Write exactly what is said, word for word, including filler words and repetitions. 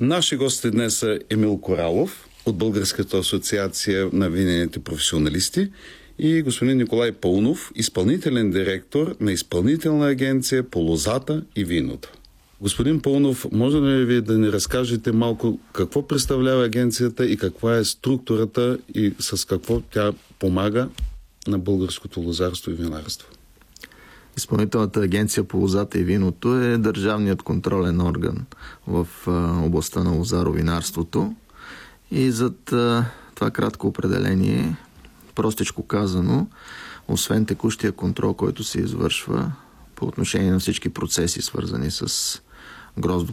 Наши гости днес са Емил Коралов от Българската асоциация на винените професионалисти и господин Николай Паунов, изпълнителен директор на Изпълнителна агенция по лозата и виното. Господин Паунов, може ли ви да ни разкажете малко какво представлява агенцията и каква е структурата и с какво тя помага на българското лозарство и винарство? Изпълнителната агенция по лозата и виното е държавният контролен орган в областта на лозаро-винарството. И зад това кратко определение, простичко казано, освен текущия контрол, който се извършва по отношение на всички процеси, свързани с